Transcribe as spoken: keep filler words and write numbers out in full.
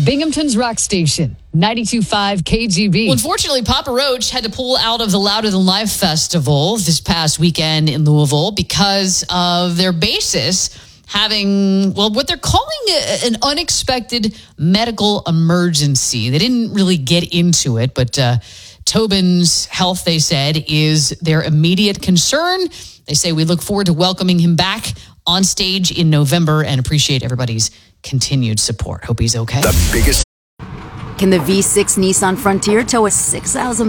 Binghamton's Rock Station, ninety-two point five K G B. Well, unfortunately, Papa Roach had to pull out of the Louder Than Life Festival this past weekend in Louisville because of their bassist having, well, what they're calling a, an unexpected medical emergency. They didn't really get into it, but uh, Tobin's health, they said, is their immediate concern. They say we look forward to welcoming him back on stage in November and appreciate everybody's continued support. Hope he's okay. The biggest. Can the V six Nissan Frontier tow a six thousand